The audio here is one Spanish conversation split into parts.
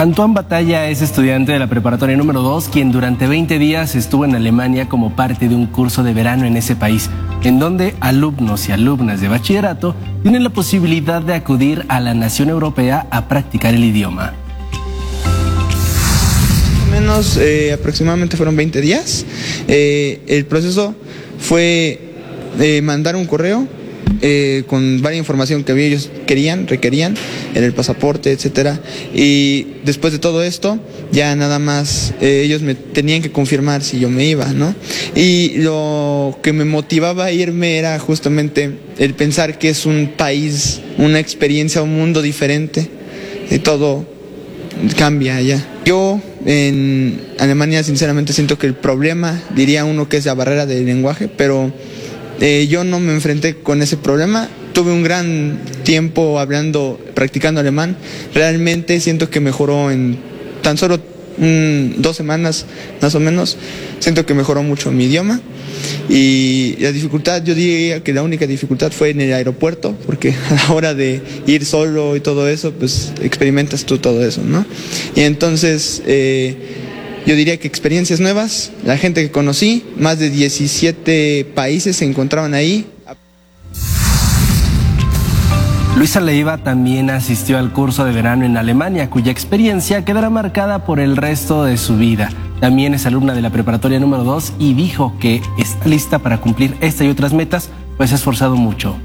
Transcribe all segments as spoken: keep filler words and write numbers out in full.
Antoine Batalla es estudiante de la preparatoria número dos, quien durante veinte días estuvo en Alemania como parte de un curso de verano en ese país, en donde alumnos y alumnas de bachillerato tienen la posibilidad de acudir a la nación europea a practicar el idioma. Menos eh, aproximadamente fueron veinte días. Eh, el proceso fue eh, mandar un correo eh, con varias información que ellos querían, requerían, en el pasaporte, etcétera. Y después de todo esto, ya nada más eh, ellos me tenían que confirmar si yo me iba, ¿no? Y lo que me motivaba a irme era justamente el pensar que es un país, una experiencia, un mundo diferente, y todo cambia allá. Yo en Alemania sinceramente siento que el problema, diría uno, que es la barrera del lenguaje, pero eh, yo no me enfrenté con ese problema. Tuve un gran tiempo hablando, practicando alemán. Realmente siento que mejoró en tan solo mm, dos semanas más o menos. Siento que mejoró mucho mi idioma. Y la dificultad, yo diría que la única dificultad fue en el aeropuerto, porque a la hora de ir solo y todo eso, pues experimentas tú todo eso, ¿no? Y entonces eh, yo diría que experiencias nuevas, la gente que conocí, más de diecisiete países se encontraban ahí. Luisa Leiva también asistió al curso de verano en Alemania, cuya experiencia quedará marcada por el resto de su vida. También es alumna de la preparatoria número dos y dijo que está lista para cumplir esta y otras metas, pues se ha esforzado mucho.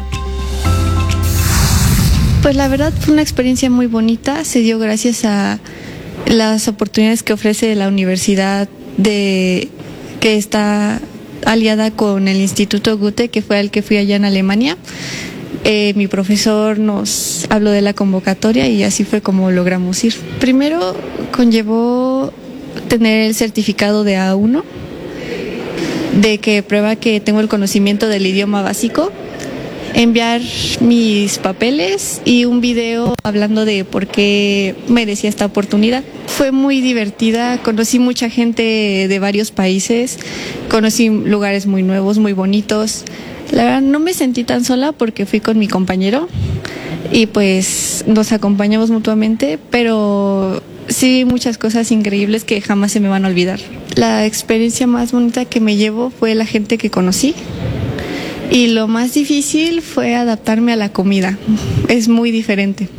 Pues la verdad fue una experiencia muy bonita, se dio gracias a las oportunidades que ofrece la universidad, de que está aliada con el Instituto Goethe, que fue al que fui allá en Alemania. Eh, mi profesor nos habló de la convocatoria y así fue como logramos ir. Primero conllevó tener el certificado de A uno, de que prueba que tengo el conocimiento del idioma básico, enviar mis papeles y un video hablando de por qué merecía esta oportunidad. Fue muy divertida, conocí mucha gente de varios países, conocí lugares muy nuevos, muy bonitos. La verdad no me sentí tan sola porque fui con mi compañero y pues nos acompañamos mutuamente, pero sí muchas cosas increíbles que jamás se me van a olvidar. La experiencia más bonita que me llevo fue la gente que conocí y lo más difícil fue adaptarme a la comida. Es muy diferente.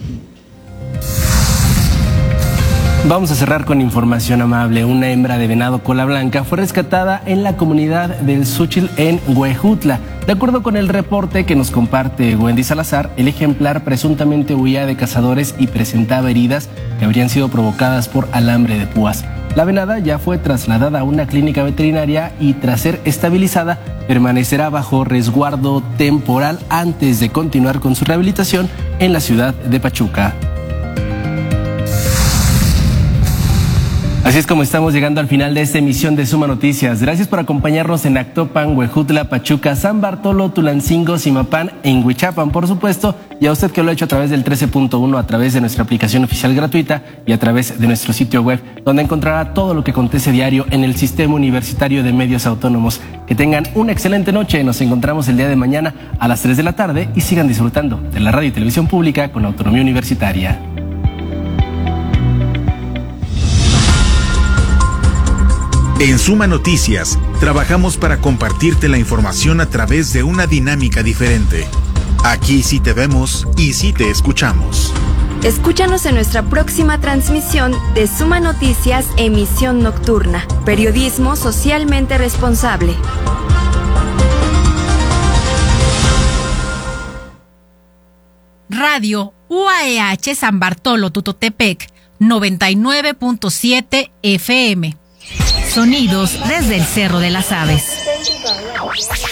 Vamos a cerrar con información amable. Una hembra de venado cola blanca fue rescatada en la comunidad del Xúchitl en Huejutla. De acuerdo con el reporte que nos comparte Wendy Salazar, el ejemplar presuntamente huía de cazadores y presentaba heridas que habrían sido provocadas por alambre de púas. La venada ya fue trasladada a una clínica veterinaria y tras ser estabilizada permanecerá bajo resguardo temporal antes de continuar con su rehabilitación en la ciudad de Pachuca. Así es como estamos llegando al final de esta emisión de Suma Noticias. Gracias por acompañarnos en Actopan, Huejutla, Pachuca, San Bartolo, Tulancingo, Zimapán, en Huichapan, por supuesto, y a usted que lo ha hecho a través del trece punto uno, a través de nuestra aplicación oficial gratuita y a través de nuestro sitio web, donde encontrará todo lo que acontece diario en el Sistema Universitario de Medios Autónomos. Que tengan una excelente noche. Nos encontramos el día de mañana a las tres de la tarde y sigan disfrutando de la radio y televisión pública con autonomía universitaria. En Suma Noticias, trabajamos para compartirte la información a través de una dinámica diferente. Aquí sí te vemos y sí te escuchamos. Escúchanos en nuestra próxima transmisión de Suma Noticias, emisión nocturna. Periodismo socialmente responsable. Radio U A E H San Bartolo Tutotepec, noventa y nueve punto siete F M. Sonidos desde el Cerro de las Aves.